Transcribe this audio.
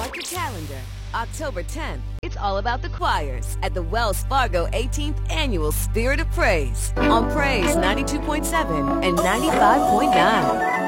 Mark your calendar. October 10th, it's all about the choirs at the Wells Fargo 18th Annual Spirit of Praise on Praise 92.7 and 95.9.